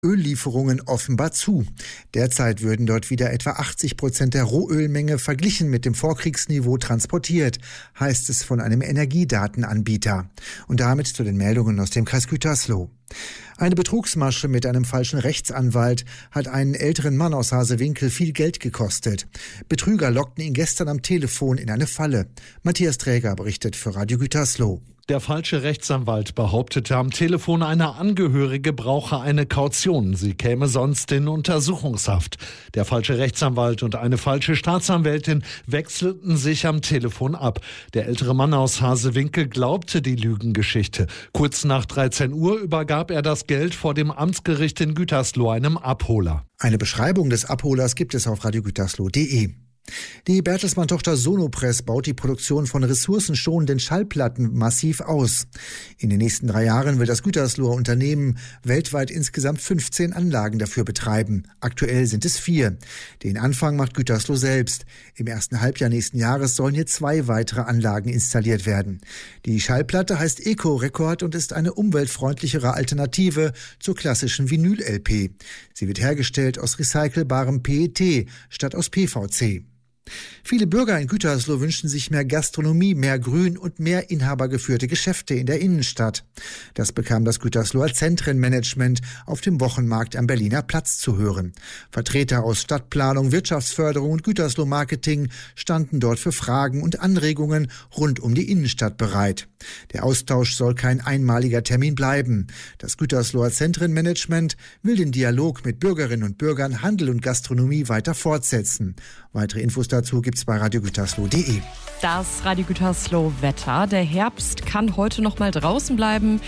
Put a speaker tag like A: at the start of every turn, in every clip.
A: Öllieferungen offenbar zu. Derzeit würden dort wieder etwa 80% der Rohölmenge verglichen mit dem Vorkriegsniveau transportiert, heißt es von einem Energiedatenanbieter. Und damit zu den Meldungen aus dem Kreis Gütersloh. Eine Betrugsmasche mit einem falschen Rechtsanwalt hat einen älteren Mann aus Hasewinkel viel Geld gekostet. Betrüger lockten ihn gestern am Telefon in eine Falle. Matthias Träger berichtet für Radio Gütersloh.
B: Der falsche Rechtsanwalt behauptete am Telefon, eine Angehörige brauche eine Kaution. Sie käme sonst in Untersuchungshaft. Der falsche Rechtsanwalt und eine falsche Staatsanwältin wechselten sich am Telefon ab. Der ältere Mann aus Hasewinkel glaubte die Lügengeschichte. Kurz nach 13 Uhr übergab er das Geld vor dem Amtsgericht in Gütersloh einem Abholer.
A: Eine Beschreibung des Abholers gibt es auf radiogütersloh.de. Die Bertelsmann-Tochter Sonopress baut die Produktion von ressourcenschonenden Schallplatten massiv aus. In den nächsten 3 Jahren will das Gütersloher Unternehmen weltweit insgesamt 15 Anlagen dafür betreiben. Aktuell sind es 4. Den Anfang macht Gütersloh selbst. Im ersten Halbjahr nächsten Jahres sollen hier 2 weitere Anlagen installiert werden. Die Schallplatte heißt Eco-Record und ist eine umweltfreundlichere Alternative zur klassischen Vinyl-LP. Sie wird hergestellt aus recycelbarem PET statt aus PVC. Viele Bürger in Gütersloh wünschen sich mehr Gastronomie, mehr Grün und mehr inhabergeführte Geschäfte in der Innenstadt. Das bekam das Gütersloher Zentrenmanagement auf dem Wochenmarkt am Berliner Platz zu hören. Vertreter aus Stadtplanung, Wirtschaftsförderung und Gütersloh Marketing standen dort für Fragen und Anregungen rund um die Innenstadt bereit. Der Austausch soll kein einmaliger Termin bleiben. Das Gütersloher Zentrenmanagement will den Dialog mit Bürgerinnen und Bürgern, Handel und Gastronomie weiter fortsetzen. Weitere Infos dazu gibt's bei radiogütersloh.de.
C: Das Radio Gütersloh Wetter. Der Herbst kann heute noch mal draußen bleiben.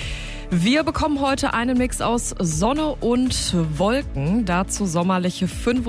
C: Wir bekommen heute einen Mix aus Sonne und Wolken. Dazu sommerliche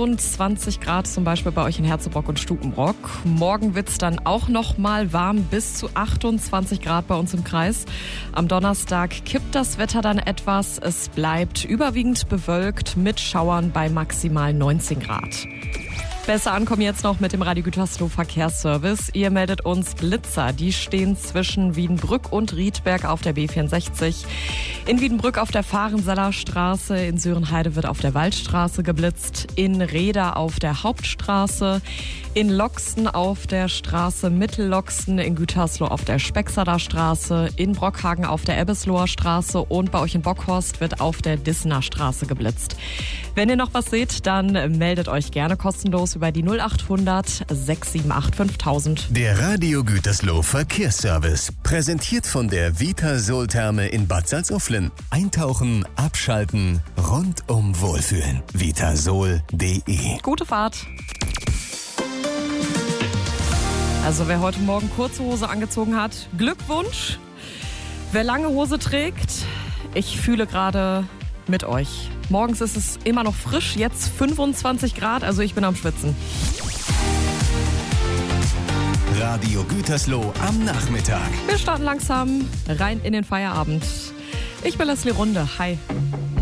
C: 25 Grad, zum Beispiel bei euch in Herzebrock und Stukenbrock. Morgen wird's dann auch noch mal warm, bis zu 28 Grad bei uns im Kreis. Am Donnerstag kippt das Wetter dann etwas. Es bleibt überwiegend bewölkt mit Schauern bei maximal 19 Grad. Besser ankommen jetzt noch mit dem Radio Gütersloh Verkehrsservice. Ihr meldet uns Blitzer. Die stehen zwischen Wiedenbrück und Riedberg auf der B64. In Wiedenbrück auf der Fahrenseller Straße. In Sörenheide wird auf der Waldstraße geblitzt. In Reda auf der Hauptstraße. In Loxten auf der Straße Mittelloxten. In Gütersloh auf der Spexader Straße. In Brockhagen auf der Ebbesloher Straße. Und bei euch in Bockhorst wird auf der Dissener Straße geblitzt. Wenn ihr noch was seht, dann meldet euch gerne kostenlos über die 0800 678 5000.
D: Der Radio Gütersloh Verkehrsservice. Präsentiert von der Vitasol-Therme in Bad Salzuflen. Eintauchen, abschalten, rundum wohlfühlen. Vitasol.de.
C: Gute Fahrt. Also wer heute Morgen kurze Hose angezogen hat, Glückwunsch. Wer lange Hose trägt, ich fühle gerade mit euch. Morgens ist es immer noch frisch, jetzt 25 Grad, also ich bin am Schwitzen.
D: Radio Gütersloh am Nachmittag.
C: Wir starten langsam rein in den Feierabend. Ich bin Leslie Runde. Hi.